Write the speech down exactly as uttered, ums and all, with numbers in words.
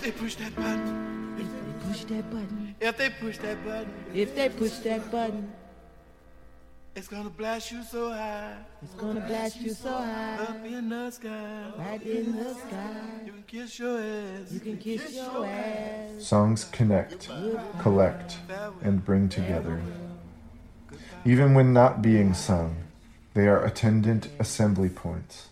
If they push that button, If they push that button, if they push that button, if they push that button, it's gonna blast you so high, it's gonna blast you so high, up in the sky, right in the sky. you can kiss your ass, You can kiss your ass. Songs connect, collect, and bring together. Even when not being sung, they are attendant assembly points.